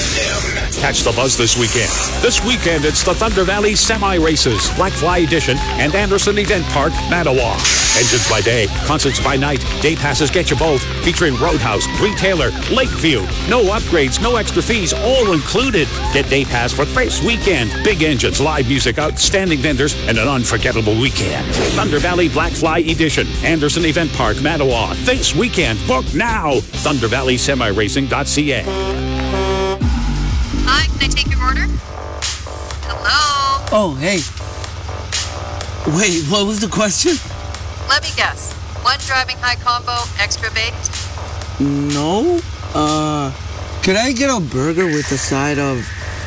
FM. Catch the buzz this weekend. This weekend, it's the Thunder Valley Semi-Races, Black Fly Edition, and Anderson Event Park, Mattawa. Engines by day, concerts by night. Day passes get you both, featuring Roadhouse, Retailer, Lakeview. No upgrades, no extra fees, all included. Get day pass for this weekend. Big engines, live music, outstanding vendors, and an unforgettable weekend. Thunder Valley Black Fly Edition, Anderson Event Park, Mattawa. This weekend. Book now. ThunderValleySemiRacing.ca. Hi, can I take your order? Hello? Oh, hey. Wait, what was the question? Let me guess. One driving high combo, extra baked? No. Could I get a burger with a side of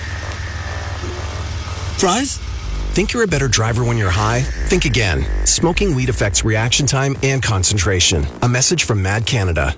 fries? Think you're a better driver when you're high? Think again. Smoking weed affects reaction time and concentration. A message from Mad Canada.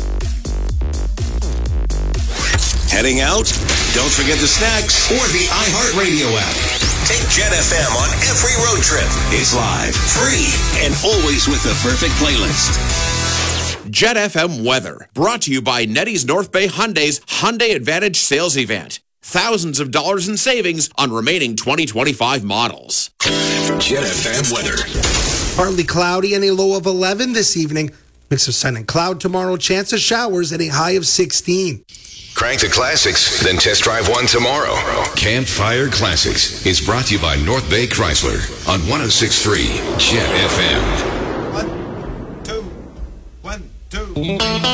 Heading out? Don't forget the snacks or the iHeartRadio app. Take Jet FM on every road trip. It's live, free, and always with the perfect playlist. Jet FM weather, brought to you by Nettie's North Bay Hyundai's Hyundai Advantage sales event. Thousands of dollars in savings on remaining 2025 models. Jet FM weather. Partly cloudy and a low of 11 this evening. Mix of sun and cloud tomorrow. Chance of showers and a high of 16. Crank the classics, then test drive one tomorrow. Campfire Classics is brought to you by North Bay Chrysler on 106.3 Jet FM. 1, 2, 1, 2.